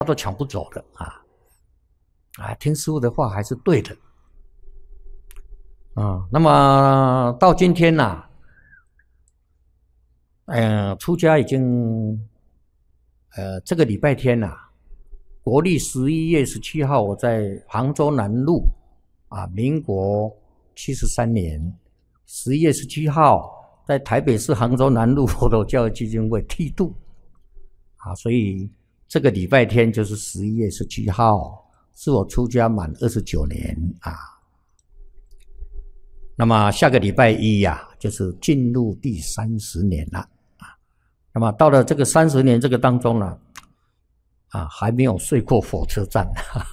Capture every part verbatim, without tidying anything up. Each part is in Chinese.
都抢不走的啊！啊，听师父的话还是对的啊。那么到今天呢、啊，呃，出家已经，呃，这个礼拜天呐、啊，国历十一月十七号，我在杭州南路啊，民国七十三年十一月十七号，在台北市杭州南路佛陀教育基金会剃度啊，所以这个礼拜天就是十一月十七号，是我出家满二十九年啊。那么下个礼拜一呀、啊，就是进入第三十年了啊。那么到了这个三十年这个当中呢，啊，还没有睡过火车站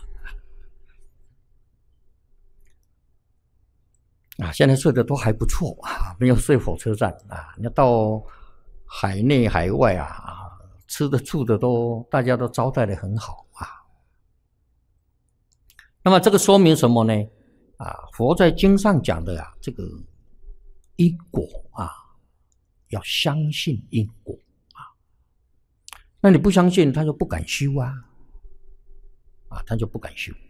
啊，现在睡得都还不错啊，没有睡火车站啊。你到海内海外啊，啊吃的住的都大家都招待得很好啊。那么这个说明什么呢？啊，佛在经上讲的啊，这个因果啊，要相信因果啊。那你不相信，他就不敢修啊，啊，他就不敢修。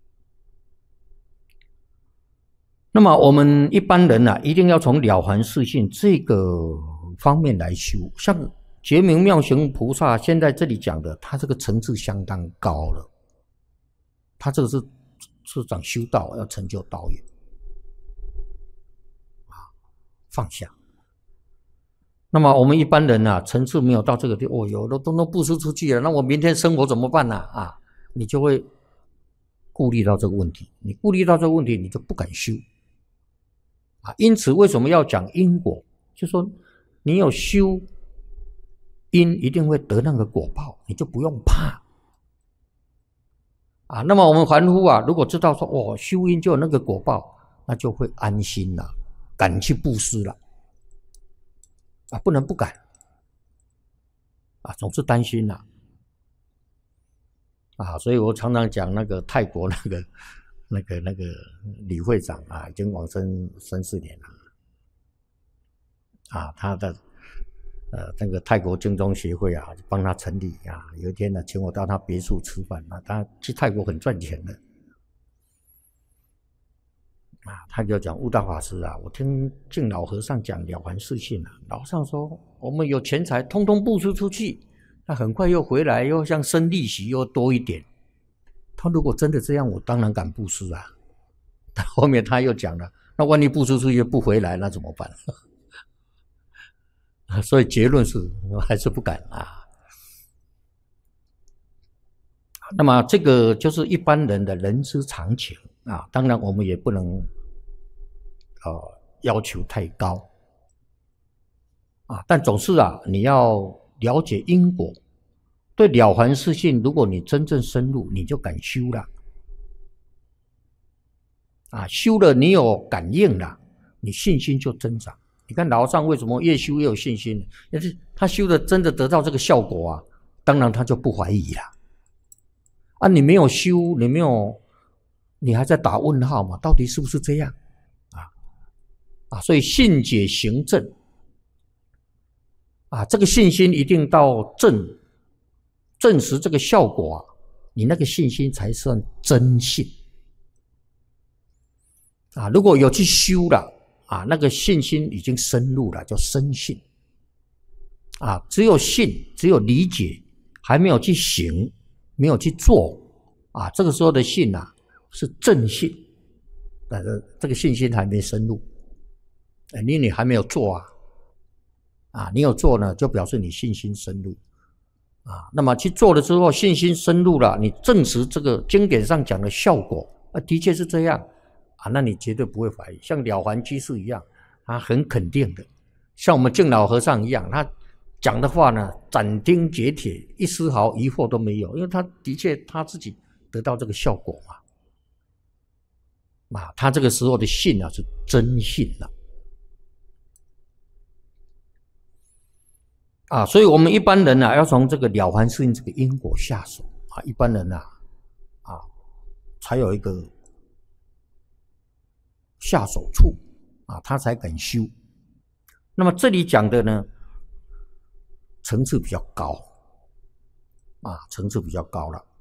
那么我们一般人啊，一定要从了凡四训这个方面来修。像觉明妙行菩萨现在这里讲的，他这个层次相当高了，他这个是是讲修道，要成就道业啊，放下。那么我们一般人啊，层次没有到这个地，哦，有的都都布施出去了，那我明天生活怎么办呢？啊，啊，你就会顾虑到这个问题，你顾虑到这个问题，你就不敢修啊。因此，为什么要讲因果？就说你有修因，一定会得那个果报，你就不用怕。啊，那么我们凡夫啊，如果知道说哦，修因就有那个果报，那就会安心了，敢去布施了。啊，不能不敢。啊，总是担心了。啊，所以我常常讲那个泰国那个那个那个李会长啊，已经往生三四年了。啊，他的呃，那个泰国经中协会啊，帮他成立啊。有一天呢，请我到他别墅吃饭啊，他去泰国很赚钱的。啊，他就讲悟道法师啊，我听净老和尚讲了凡四训啊，老和尚说我们有钱财，通通布施出去，那很快又回来，又像生利息又多一点。他如果真的这样，我当然敢布施啊。但后面他又讲了，那万一布施出去不回来，那怎么办？所以结论是还是不敢啊。那么这个就是一般人的人之常情啊，当然我们也不能呃要求太高啊，但总是啊你要了解因果。对了凡四训，如果你真正深入，你就敢修了啊，修了你有感应了，你信心就增长。你看老和尚为什么越修越有信心？因为他修的真的得到这个效果啊，当然他就不怀疑了。啊，你没有修，你没有，你还在打问号嘛？到底是不是这样？啊啊，所以信解行证啊，这个信心一定到证证实这个效果啊，你那个信心才算真信啊。如果有去修了啊，那个信心已经深入了，叫深信啊。只有信，只有理解，还没有去行，没有去做啊，这个时候的信啊是正信，但是这个信心还没深入，你你还没有做啊，啊，你有做呢，就表示你信心深入啊。那么去做了之后，信心深入了，你证实这个经典上讲的效果，啊，的确是这样啊，那你绝对不会怀疑。像了凡居士一样，他很肯定的，像我们净老和尚一样，他讲的话呢，斩钉截铁，一丝毫疑惑都没有，因为他的确他自己得到这个效果嘛，啊，他这个时候的信啊是真信了，啊，所以我们一般人啊，要从这个了凡四训这个因果下手啊，一般人啊，啊，才有一个下手处啊，他才敢修。那么这里讲的呢，层次比较高啊，层次比较高了。